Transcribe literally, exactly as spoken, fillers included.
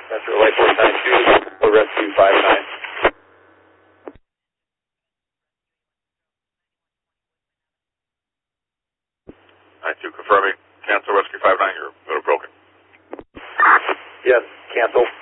That's the Light Force nine two, or Rescue five nine. nine two confirming. Cancel Rescue five nine, you're, you're broken. Yes, cancel.